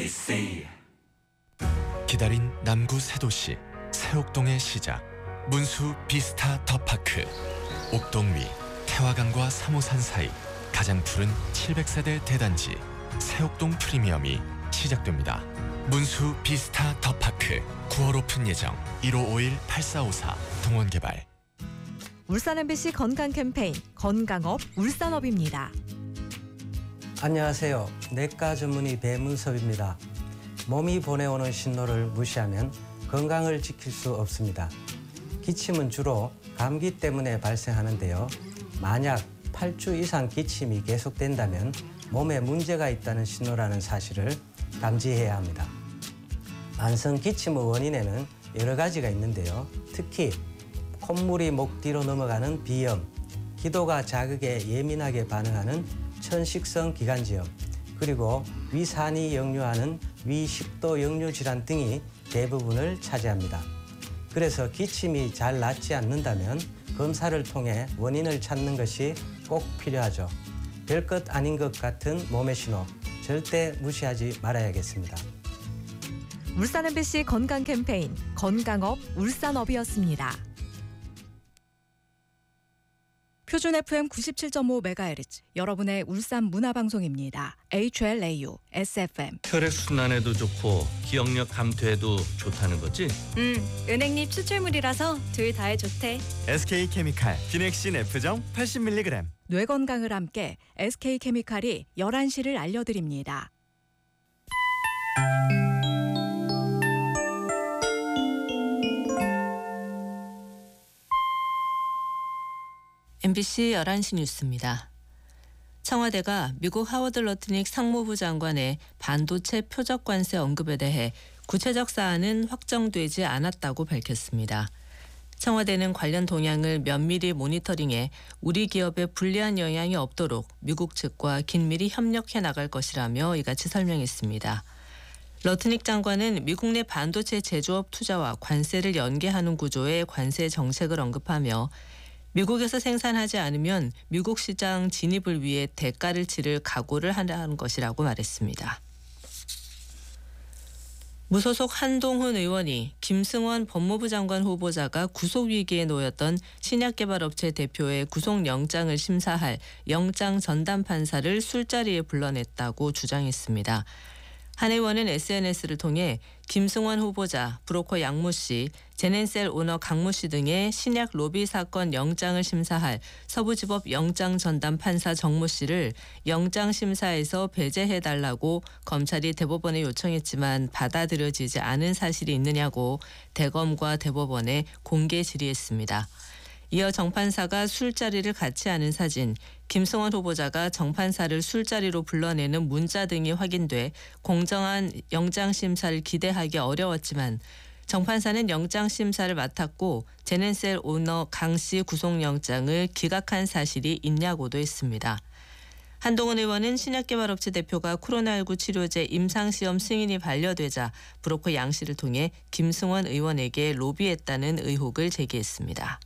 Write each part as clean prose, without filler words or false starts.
MBC 기다린 남구 새 도시 새옥동의 시작 문수 비스타 더 파크. 옥동 위 태화강과 3호산 사이 가장 푸른 700세대 대단지 새옥동 프리미엄이 시작됩니다. 문수 비스타 더 파크 9월 오픈 예정. 1551-8454 동원개발. 울산 MBC 건강 캠페인 건강업 울산업입니다. 안녕하세요. 내과 전문의 배문섭입니다. 몸이 보내오는 신호를 무시하면 건강을 지킬 수 없습니다. 기침은 주로 감기 때문에 발생하는데요. 만약 8주 이상 기침이 계속된다면 몸에 문제가 있다는 신호라는 사실을 감지해야 합니다. 만성 기침의 원인에는 여러 가지가 있는데요. 특히 콧물이 목 뒤로 넘어가는 비염, 기도가 자극에 예민하게 반응하는 천식성 기관지염, 그리고 위산이 역류하는 위식도 역류 질환 등이 대부분을 차지합니다. 그래서 기침이 잘 낫지 않는다면 검사를 통해 원인을 찾는 것이 꼭 필요하죠. 별것 아닌 것 같은 몸의 신호, 절대 무시하지 말아야겠습니다. 울산 MBC 건강 캠페인 건강업 울산업이었습니다. 표준 FM 97.5MHz 여러분의 울산 문화방송입니다. HLAU SFM. 혈액 순환에도 좋고 기억력 감퇴에도 좋다는 거지? 은행잎 추출물이라서 둘 다에 좋대. SK케미칼 비넥신 F정 80mg. 뇌 건강을 함께 SK케미칼이 11시를 알려드립니다. MBC 11시 뉴스입니다. 청와대가 미국 하워드 러트닉 상무부 장관의 반도체 표적 관세 언급에 대해 구체적 사안은 확정되지 않았다고 밝혔습니다. 청와대는 관련 동향을 면밀히 모니터링해 우리 기업에 불리한 영향이 없도록 미국 측과 긴밀히 협력해 나갈 것이라며 이같이 설명했습니다. 러트닉 장관은 미국 내 반도체 제조업 투자와 관세를 연계하는 구조의 관세 정책을 언급하며 미국에서 생산하지 않으면 미국 시장 진입을 위해 대가를 치를 각오를 하는 것이라고 말했습니다. 무소속 한동훈 의원이 김승원 법무부 장관 후보자가 구속 위기에 놓였던 신약개발업체 대표의 구속영장을 심사할 영장 전담 판사를 술자리에 불러냈다고 주장했습니다. 한 의원은 SNS를 통해 김승원 후보자, 브로커 양모 씨, 제넨셀 오너 강모 씨 등의 신약 로비 사건 영장을 심사할 서부지법 영장 전담 판사 정모 씨를 영장 심사에서 배제해달라고 검찰이 대법원에 요청했지만 받아들여지지 않은 사실이 있느냐고 대검과 대법원에 공개 질의했습니다. 이어 정판사가 술자리를 같이 하는 사진, 김승원 후보자가 정판사를 술자리로 불러내는 문자 등이 확인돼 공정한 영장심사를 기대하기 어려웠지만 정판사는 영장심사를 맡았고 제넨셀 오너 강 씨 구속영장을 기각한 사실이 있냐고도 했습니다. 한동훈 의원은 신약개발업체 대표가 코로나19 치료제 임상시험 승인이 반려되자 브로커 양 씨를 통해 김승원 의원에게 로비했다는 의혹을 제기했습니다.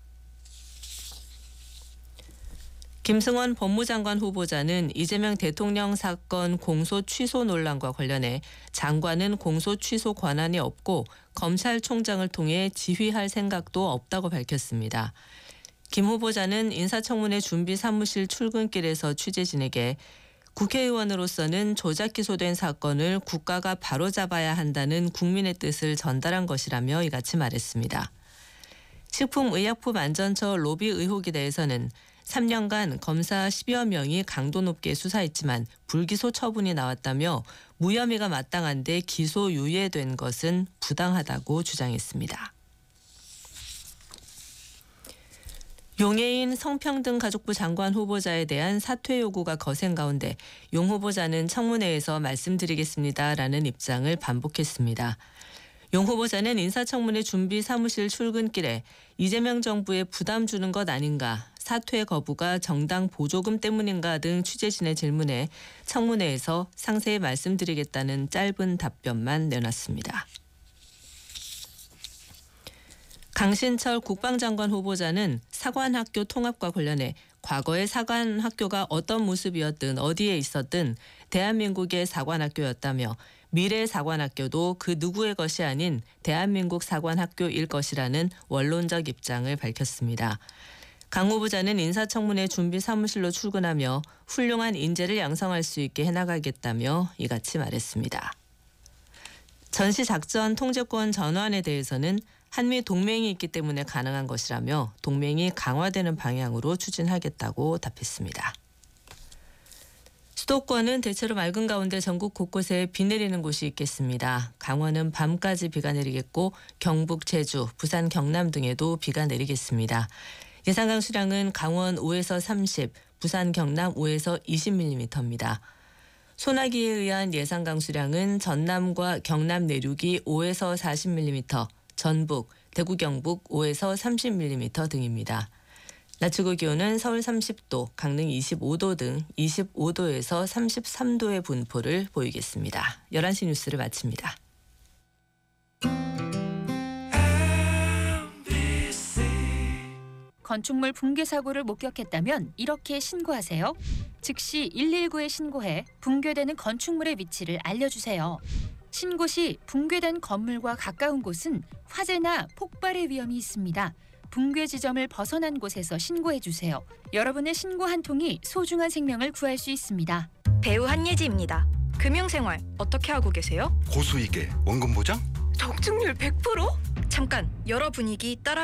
김승원 법무장관 후보자는 이재명 대통령 사건 공소 취소 논란과 관련해 장관은 공소 취소 권한이 없고 검찰총장을 통해 지휘할 생각도 없다고 밝혔습니다. 김 후보자는 인사청문회 준비 사무실 출근길에서 취재진에게 국회의원으로서는 조작 기소된 사건을 국가가 바로잡아야 한다는 국민의 뜻을 전달한 것이라며 이같이 말했습니다. 식품의약품안전처 로비 의혹에 대해서는 3년간 검사 10여 명이 강도 높게 수사했지만 불기소 처분이 나왔다며 무혐의가 마땅한데 기소 유예된 것은 부당하다고 주장했습니다. 용해인 성평등가족부 장관 후보자에 대한 사퇴 요구가 거센 가운데 용 후보자는 청문회에서 말씀드리겠습니다라는 입장을 반복했습니다. 용 후보자는 인사청문회 준비 사무실 출근길에 이재명 정부에 부담 주는 것 아닌가, 사퇴 거부가 정당 보조금 때문인가 등 취재진의 질문에 청문회에서 상세히 말씀드리겠다는 짧은 답변만 내놨습니다. 강신철 국방장관 후보자는 사관학교 통합과 관련해 과거의 사관학교가 어떤 모습이었든 어디에 있었든 대한민국의 사관학교였다며 미래 사관학교도 그 누구의 것이 아닌 대한민국 사관학교일 것이라는 원론적 입장을 밝혔습니다. 강 후보자는 인사청문회 준비 사무실로 출근하며 훌륭한 인재를 양성할 수 있게 해나가겠다며 이같이 말했습니다. 전시작전 통제권 전환에 대해서는 한미 동맹이 있기 때문에 가능한 것이라며 동맹이 강화되는 방향으로 추진하겠다고 답했습니다. 수도권은 대체로 맑은 가운데 전국 곳곳에 비 내리는 곳이 있겠습니다. 강원은 밤까지 비가 내리겠고 경북, 제주, 부산, 경남 등에도 비가 내리겠습니다. 예상 강수량은 강원 5에서 30, 부산, 경남 5에서 20mm입니다. 소나기에 의한 예상 강수량은 전남과 경남 내륙이 5에서 40mm, 전북, 대구, 경북 5에서 30mm 등입니다. 낮 최고 기온은 서울 30도, 강릉 25도 등 25도에서 33도의 분포를 보이겠습니다. 11시 뉴스를 마칩니다. 건축물 붕괴 사고를 목격했다면 이렇게 신고하세요. 즉시 119에 신고해 붕괴되는 건축물의 위치를 알려주세요. 신고 시 붕괴된 건물과 가까운 곳은 화재나 폭발의 위험이 있습니다. 붕괴 지점을 벗어난 곳에서 신고해주세요. 여러분의 신고 한 통이 소중한 생명을 구할 수 있습니다. 배우 한예지입니다. 금융생활 어떻게 하고 계세요? 고수익에 원금 보장? 적중률 100%? 잠깐, 여러 분위기 따라